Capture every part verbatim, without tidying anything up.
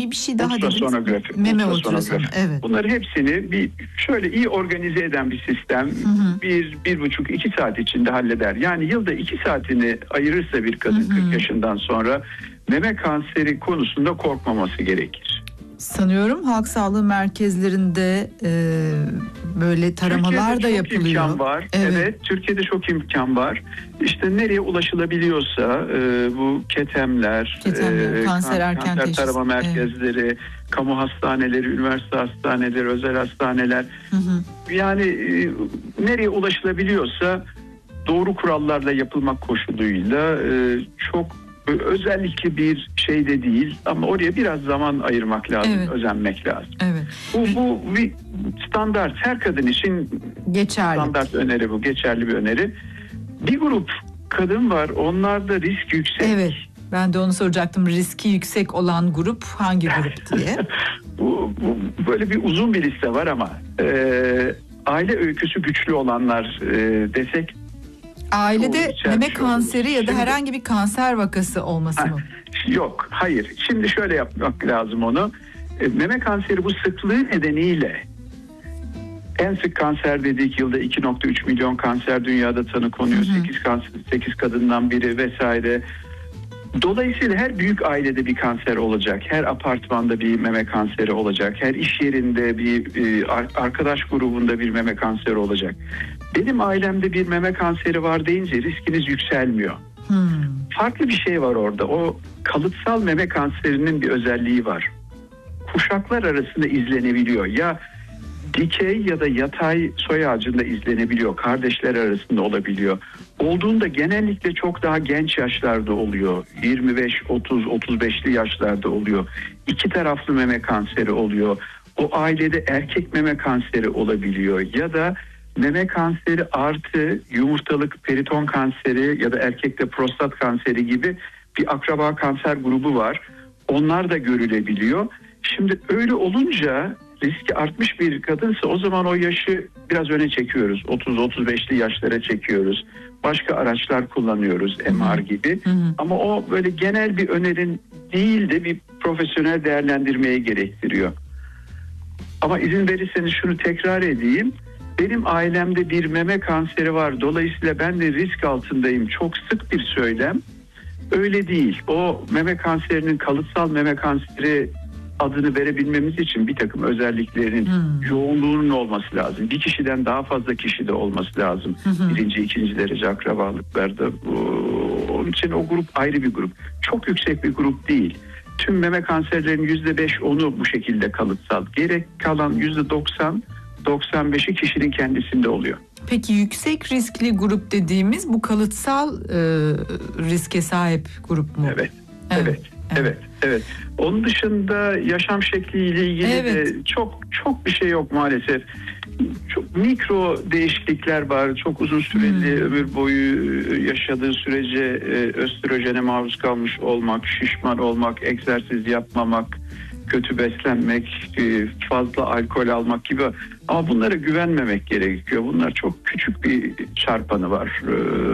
bir bir şey daha dediniz. Ultrasonografi. Meme ultrasonografi. ultrasonu. Evet. Bunları hepsini bir şöyle iyi organize eden bir sistem hı hı. bir, bir buçuk, iki saat içinde halleder. Yani yılda iki saatini ayırırsa bir kadın hı hı. kırk yaşından sonra meme kanseri konusunda korkmaması gerekir. Sanıyorum halk sağlığı merkezlerinde e, böyle taramalar Türkiye'de da çok yapılıyor. imkan var. Evet. evet, Türkiye'de çok imkan var. İşte nereye ulaşılabiliyorsa e, bu ketemler, Ketemler e, kanser kan, erken kanser teşhis. tarama merkezleri, evet. kamu hastaneleri, üniversite hastaneleri, özel hastaneler. Hı hı. Yani e, nereye ulaşılabiliyorsa doğru kurallarla yapılmak koşuluyla e, çok özellikle bir şey de değil ama oraya biraz zaman ayırmak lazım, evet. özenmek lazım. Evet. Bu, bu bir standart, her kadın için geçerli. Standart öneri bu, geçerli bir öneri. Bir grup kadın var, onlarda risk yüksek. Evet, ben de onu soracaktım. Riski yüksek olan grup hangi grup diye. bu, bu böyle bir uzun bir liste var ama e, aile öyküsü güçlü olanlar e, desek. Ailede meme kanseri olur. Ya da Şimdi, herhangi bir kanser vakası olması mı? Yok, hayır. Şimdi şöyle yapmak lazım onu. E, meme kanseri bu sıklığı nedeniyle en sık kanser dedik, yılda iki virgül üç milyon kanser dünyada tanı konuyor. sekiz, kanser, sekiz kadından biri vesaire. Dolayısıyla her büyük ailede bir kanser olacak. Her apartmanda bir meme kanseri olacak. Her iş yerinde bir e, arkadaş grubunda bir meme kanseri olacak. Benim ailemde bir meme kanseri var deyince riskiniz yükselmiyor. Hmm. Farklı bir şey var orada. O kalıtsal meme kanserinin bir özelliği var. Kuşaklar arasında izlenebiliyor. Ya dikey ya da yatay soy ağacında izlenebiliyor. Kardeşler arasında olabiliyor. Olduğunda genellikle çok daha genç yaşlarda oluyor. yirmi beş, otuz, otuz beşli yaşlarda oluyor. İki taraflı meme kanseri oluyor. O ailede erkek meme kanseri olabiliyor. Ya da meme kanseri artı yumurtalık periton kanseri ya da erkekte prostat kanseri gibi bir akraba kanser grubu var. Onlar da görülebiliyor. Şimdi öyle olunca riski artmış bir kadınsa o zaman o yaşı biraz öne çekiyoruz. otuz otuz beşli yaşlara çekiyoruz. Başka araçlar kullanıyoruz, M R gibi. Hı hı. Ama o böyle genel bir önerin değil de bir profesyonel değerlendirmeye gerektiriyor. Ama izin verirseniz şunu tekrar edeyim. Benim ailemde bir meme kanseri var. Dolayısıyla ben de risk altındayım. Çok sık bir söylem. Öyle değil. O meme kanserinin kalıtsal meme kanseri adını verebilmemiz için bir takım özelliklerinin hmm. yoğunluğunun olması lazım. Bir kişiden daha fazla kişide olması lazım. Hmm. Birinci, ikinci derece akrabalıklarda. Onun için o grup ayrı bir grup. Çok yüksek bir grup değil. Tüm meme kanserlerinin yüzde beş onu bu şekilde kalıtsal. Gerek kalan yüzde doksan doksan beşi kişinin kendisinde oluyor. Peki yüksek riskli grup dediğimiz bu kalıtsal e, riske sahip grup mu? Evet. Evet. Evet. Evet. Evet. Onun dışında yaşam şekliyle ilgili evet. de çok çok bir şey yok maalesef. Çok mikro değişiklikler var. Çok uzun süreli hmm. ömür boyu yaşadığı sürece östrojene maruz kalmış olmak, şişman olmak, egzersiz yapmamak, kötü beslenmek, fazla alkol almak gibi. Ama bunlara güvenmemek gerekiyor. Bunlar çok küçük bir çarpanı var.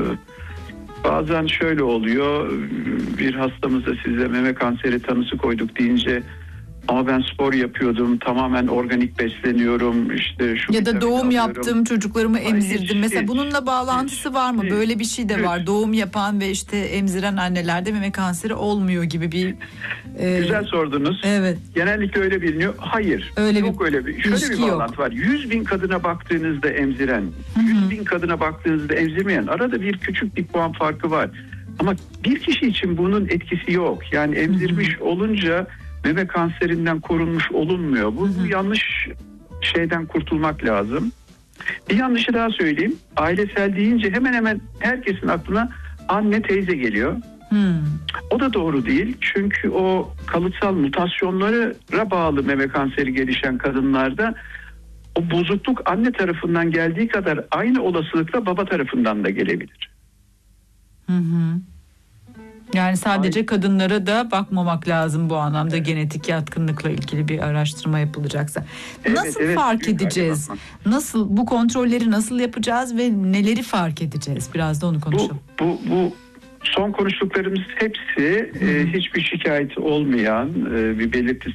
Bazen şöyle oluyor, bir hastamıza size meme kanseri tanısı koyduk deyince ama ben spor yapıyordum, tamamen organik besleniyorum, işte şu ya da doğum alıyorum. Yaptım, çocuklarımı emzirdim. Hiç, Mesela hiç, bununla bağlantısı hiç, var mı? Hiç, Böyle bir şey de hiç. var. Doğum yapan ve işte emziren annelerde meme kanseri olmuyor gibi bir... E... Güzel sordunuz. Evet. Genellikle öyle biliniyor. Hayır. Öyle yok bir, öyle bir. Şöyle bir bağlantı yok. var. yüz bin kadına baktığınızda emziren, Hı-hı. yüz bin kadına baktığınızda emzirmeyen arada bir küçük bir puan farkı var. Ama bir kişi için bunun etkisi yok. Yani emzirmiş Hı-hı. olunca meme kanserinden korunmuş olunmuyor. Bu, bu yanlış şeyden kurtulmak lazım. Bir yanlışı daha söyleyeyim. Ailesel deyince hemen hemen herkesin aklına anne teyze geliyor. Hmm. O da doğru değil. Çünkü o kalıtsal mutasyonlara bağlı meme kanseri gelişen kadınlarda o bozukluk anne tarafından geldiği kadar aynı olasılıkla baba tarafından da gelebilir. Hı hı. Yani sadece Ay. kadınlara da bakmamak lazım bu anlamda, evet. genetik yatkınlıkla ilgili bir araştırma yapılacaksa. Evet, nasıl evet, fark edeceğiz? Nasıl bu kontrolleri nasıl yapacağız ve neleri fark edeceğiz? Biraz da onu konuşalım. Bu bu, bu son konuştuklarımız hepsi e, hiçbir şikayet olmayan, e, bir belirtisi